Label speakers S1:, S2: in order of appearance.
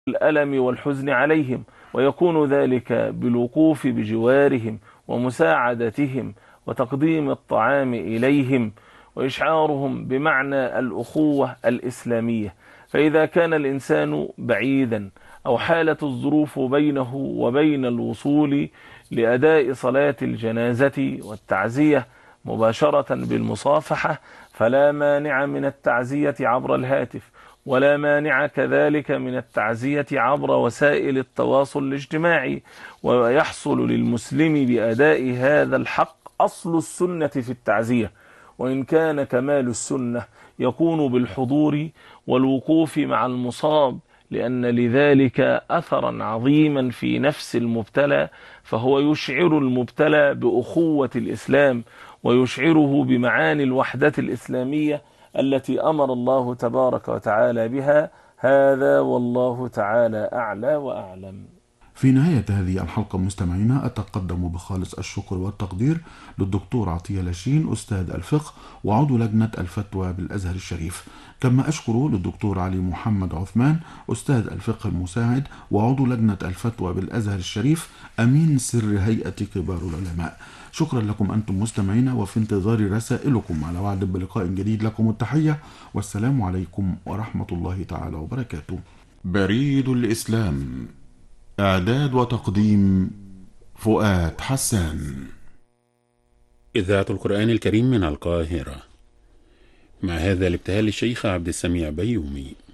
S1: الألم والحزن عليهم، ويكون ذلك بالوقوف بجوارهم ومساعدتهم وتقديم الطعام إليهم وإشعارهم بمعنى الأخوة الإسلامية. فإذا كان الإنسان بعيدا أو حالت الظروف بينه وبين الوصول لأداء صلاة الجنازة والتعزية مباشرة بالمصافحة، فلا مانع من التعزية عبر الهاتف، ولا مانع كذلك من التعزية عبر وسائل التواصل الاجتماعي. ويحصل للمسلم بأداء هذا الحق أصل السنة في التعزية، وإن كان كمال السنة يكون بالحضور والوقوف مع المصاب، لأن لذلك أثرا عظيما في نفس المبتلى، فهو يشعر المبتلى بأخوة الإسلام، ويشعره بمعاني الوحدة الإسلامية التي أمر الله تبارك وتعالى بها. هذا والله تعالى أعلى وأعلم.
S2: في نهاية هذه الحلقة مستمعينا أتقدم بخالص الشكر والتقدير للدكتور عطية لاشين أستاذ الفقه وعضو لجنة الفتوى بالأزهر الشريف، كما أشكر للدكتور علي محمد عثمان أستاذ الفقه المساعد وعضو لجنة الفتوى بالأزهر الشريف أمين سر هيئة كبار العلماء. شكرا لكم أنتم مستمعين، وفي انتظار رسائلكم على وعد بلقاء جديد. لكم التحية والسلام عليكم ورحمة الله تعالى وبركاته. بريد الإسلام، إعداد وتقديم فؤاد حسان.
S3: إذاعة القرآن الكريم من القاهرة، مع هذا الابتهال للشيخ عبد السميع بيومي.